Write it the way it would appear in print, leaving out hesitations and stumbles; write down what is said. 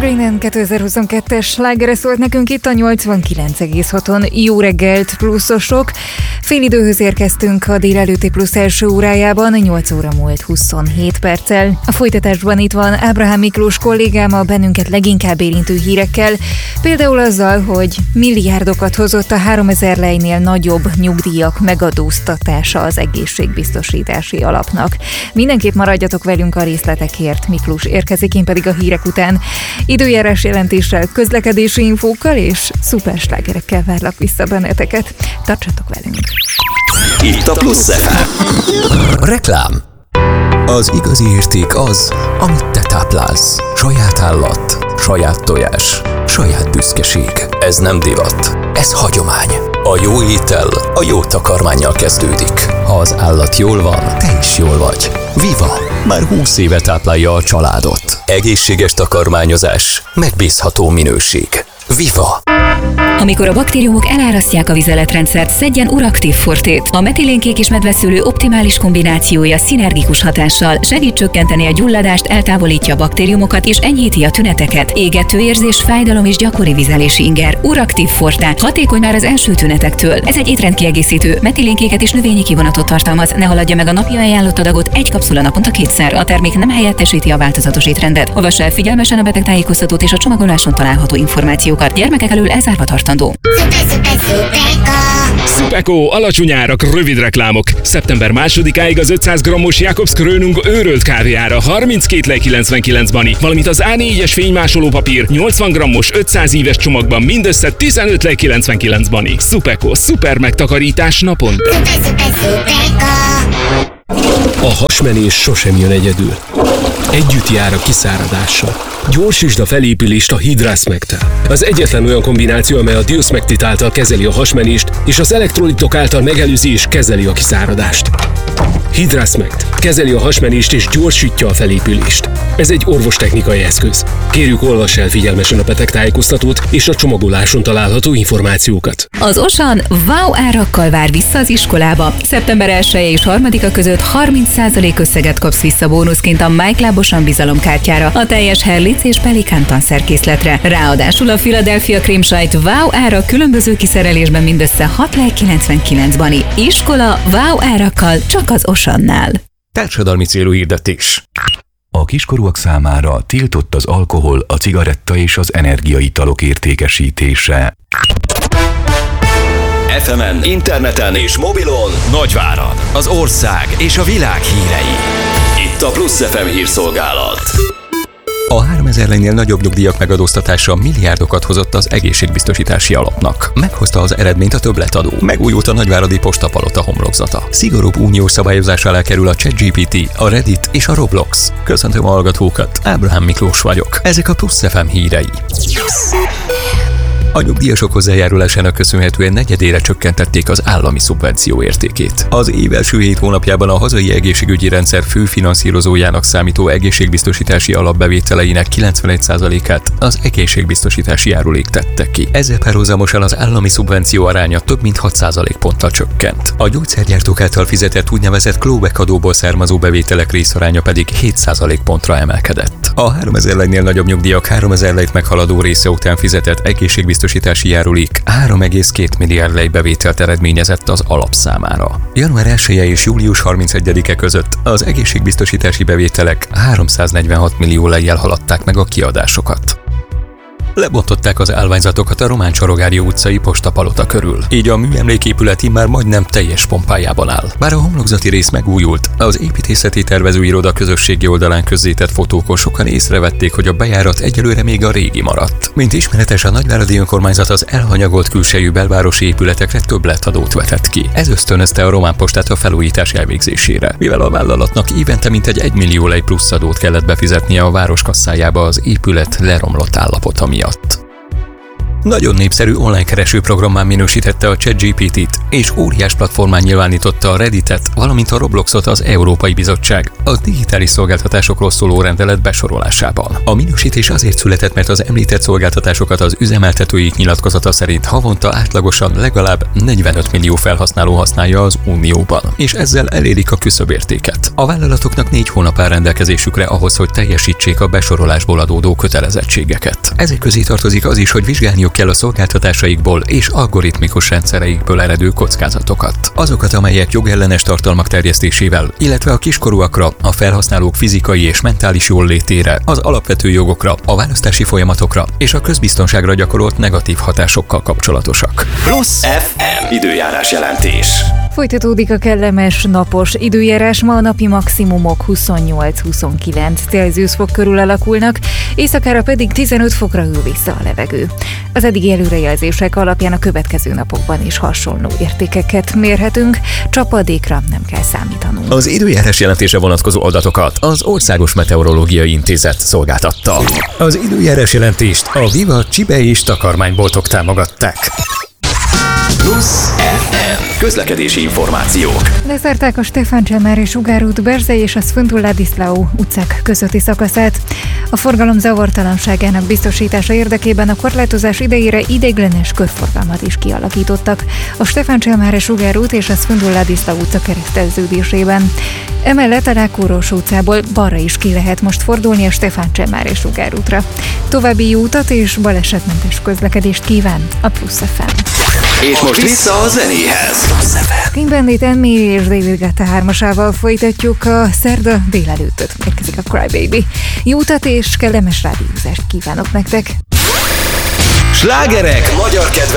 Brennan 2022-es slágere szólt nekünk itt a 89,6-on. Jó reggelt, pluszosok! Félidőhöz érkeztünk a délelőtti plusz első órájában, 8 óra múlt 27 perccel. A folytatásban itt van Ábrahám Miklós kollégám a bennünket leginkább érintő hírekkel, például azzal, hogy milliárdokat hozott a 3000 lejnél nagyobb nyugdíjak megadóztatása az egészségbiztosítási alapnak. Mindenképp maradjatok velünk a részletekért, Miklós érkezik, én pedig a hírek után időjárás jelentéssel, közlekedési infókkal és szuperslágerekkel várlak vissza benneteket. Tartsatok velünk! Itt a Plusz FM. Reklám. Az igazi érték az, amit te táplálsz. Saját állat, saját tojás, saját büszkeség. Ez nem divat, ez hagyomány. A jó étel a jó takarmánnyal kezdődik. Ha az állat jól van, te is jól vagy. Viva! Már 20 éve táplálja a családot. Egészséges takarmányozás, megbízható minőség. Viva! Amikor a baktériumok elárasztják a vizeletrendszert, szedjen Uraktív Fortét. A metilénkék és medveszőlő optimális kombinációja szinergikus hatással segít csökkenteni a gyulladást, eltávolítja a baktériumokat és enyhíti a tüneteket. Égető érzés, fájdalom és gyakori vizelési inger. Uraktív Forte. Hatékony már az első tünetektől. Ez egy étrendkiegészítő, metilénkéket és növényi kivonatot tartalmaz. Ne haladja meg a napi ajánlott adagot, egy kapszula naponta 2-szer. A termék nem helyettesíti a változatos étrendet. Olvassa el figyelmesen a betegtájékoztatót és a csomagoláson található információkat. Gyermekek elől elzárva tartandó. Szupeko, alacsony árak, rövid reklámok. Szeptember 2-áig az 500 g-os Jakobs Krönung őrölt kávéára 32,99 bani, valamint az A4-es fénymásoló papír 80 g-os 500 íves csomagban mindössze 15,99 bani. Szupeko, szuper megtakarítás naponta. A hasmenés sosem jön egyedül. Együtt jár a kiszáradással. Gyorsítsd a felépülést a Hidrasmectel. Az egyetlen olyan kombináció, amely a Diosmectit által kezeli a hasmenést, és az elektrolitok által megelőzi és kezeli a kiszáradást. Hidrasmect kezeli a hasmenést és gyorsítja a felépülést. Ez egy orvostechnikai eszköz. Kérjük, olvass el figyelmesen a betegtájékoztatót és a csomagoláson található információkat. Az Osan wow árakkal vár vissza az iskolába. Szeptember 1-e és 3-a között 30% összeget kapsz vissza bónuszként a MyClub Osan bizalomkártyára, a teljes Herlitz és Pelikán tanszerkészletre. Ráadásul a Philadelphia krémsajt wow ára különböző kiszerelésben mindössze 6,99 bani. Iskola wow árakkal csak az Osannál. Társadalmi célú hirdetés. A kiskorúak számára tiltott az alkohol, a cigaretta és az energiaitalok értékesítése. FM-en, interneten és mobilon Nagyvárad, az ország és a világ hírei. Itt a Plusz FM hírszolgálat. A 3000 lejnél nagyobb nyugdíjak megadóztatása milliárdokat hozott az egészségbiztosítási alapnak. Meghozta az eredményt a többletadó. Megújult a nagyváradi postapalota homlokzata. Szigorúbb uniós szabályozás alá kerül a ChatGPT, a Reddit és a Roblox. Köszöntöm a hallgatókat, Ábrahám Miklós vagyok. Ezek a Plusz FM hírei. A nyugdíjasok hozzájárulásának köszönhetően negyedére csökkentették az állami szubvenció értékét. Az év első 7 hónapjában a hazai egészségügyi rendszer fő finanszírozójának számító egészségbiztosítási alapbevételeinek 91%-át az egészségbiztosítási járulék tette ki. Ezzel párhuzamosan az állami szubvenció aránya több mint 6% ponttal csökkent. A gyógyszergyártók által fizetett úgynevezett clawback adóból származó bevételek részaránya pedig 7% pontra emelkedett. A 3000 lejnél nagyobb nyugdíjak 3000 lejt meghaladó része után fizetett egészségbiztosítási járulék 3,2 milliárd lej bevételt eredményezett az alap számára. Január 1-e és július 31-e között az egészségbiztosítási bevételek 346 millió lejjel haladták meg a kiadásokat. Lebontották az állványzatokat a Román Csarogári utcai postapalota körül. Így a műemléképület immár majdnem teljes pompájában áll. Bár a homlokzati rész megújult, az építészeti tervezőiroda közösségi oldalán közzétett fotókon sokan észrevették, hogy a bejárat egyelőre még a régi maradt. Mint ismeretes, a nagyváradi önkormányzat az elhanyagolt külsejű belvárosi épületekre többletadót vetett ki. Ez ösztönözte a Román Postát a felújítás elvégzésére, mivel a vállalatnak évente mintegy 1 millió lej plusz adót kellett befizetnie a város kasszájába az épület leromlott állapota miatt. Nagyon népszerű online keresőprogrammá minősítette a ChatGPT-t, és óriás platformán nyilvánította a Redditet, valamint a Robloxot az Európai Bizottság a digitális szolgáltatásokról szóló rendelet besorolásában. A minősítés azért született, mert az említett szolgáltatásokat az üzemeltetőik nyilatkozata szerint havonta átlagosan legalább 45 millió felhasználó használja az Unióban, és ezzel elérik a küszöbértéket. A vállalatoknak 4 hónap áll rendelkezésükre ahhoz, hogy teljesítsék a besorolásból adódó kötelezettségeket. Ezek közé tartozik az is, hogy vizsgálniuk kell a szolgáltatásaikból és algoritmikus rendszereikből eredő kockázatokat. Azokat, amelyek jogellenes tartalmak terjesztésével, illetve a kiskorúakra, a felhasználók fizikai és mentális jóllétére, az alapvető jogokra, a választási folyamatokra és a közbiztonságra gyakorolt negatív hatásokkal kapcsolatosak. Plusz FM időjárás jelentés. Folytatódik a kellemes napos időjárás, ma a napi maximumok 28-29 Celsius fok körül alakulnak, éjszakára pedig 15 fokra hűl vissza a levegő. Az eddigi előrejelzések alapján a következő napokban is hasonló értékeket mérhetünk, csapadékra nem kell számítanunk. Az időjárás jelentése vonatkozó adatokat az Országos Meteorológiai Intézet szolgáltatta. Az időjárás jelentést a Viva Csibe és takarmányboltok támogatták. Plusz FM közlekedési információk. Lezárták a Stefán Cselmári sugárút Berzsely és a Sfântul Ladislao utcák közötti szakaszát. A forgalom zavartalanságának biztosítása érdekében a korlátozás idejére ideiglenes körforgalmat is kialakítottak a Stefán Cselmári sugárút és a Sfântul Ladislao utca kereszteződésében. Emellett a Rákóros utcából balra is ki lehet most fordulni a Stefán Cselmári sugárútra. További jó utat és balesetmentes közlekedést kíván a Plusz FM. És most vissza a zenéhez. Clean Bandit, Enmi és David Guetta 3-asával folytatjuk a szerda délelőttöt. Érkezik a Cry Baby. Jó utat és kellemes rádiózást kívánok nektek! Slágerek magyar kedvenc